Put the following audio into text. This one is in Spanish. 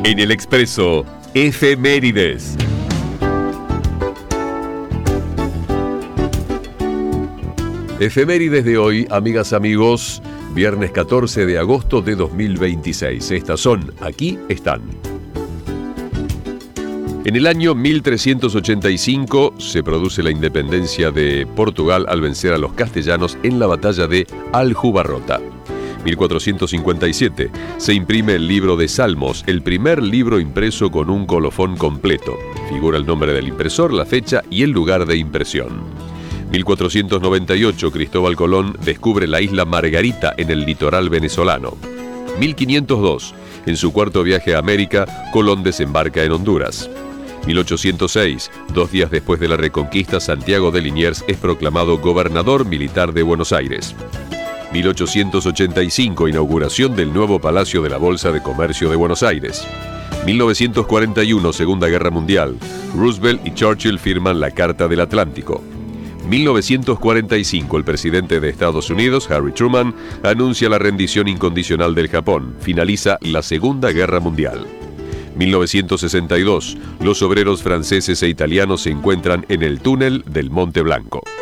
En el Expreso, efemérides. Efemérides de hoy, amigas, amigos, viernes 14 de agosto de 2026. Estas son, aquí están. En el año 1385 se produce la independencia de Portugal al vencer a los castellanos en la batalla de Aljubarrota. 1457 se imprime el libro de Salmos, el primer libro impreso con un colofón completo. Figura el nombre del impresor, la fecha y el lugar de impresión. 1498 Cristóbal Colón descubre la isla Margarita en el litoral venezolano. 1502 en su cuarto viaje a América, Colón desembarca en Honduras. 1806, 2 días después de la Reconquista, Santiago de Liniers es proclamado gobernador militar de Buenos Aires. 1885, inauguración del nuevo Palacio de la Bolsa de Comercio de Buenos Aires. 1941, Segunda Guerra Mundial. Roosevelt y Churchill firman la Carta del Atlántico. 1945, el presidente de Estados Unidos, Harry Truman, anuncia la rendición incondicional del Japón. Finaliza la Segunda Guerra Mundial. 1962, los obreros franceses e italianos se encuentran en el túnel del Monte Blanco.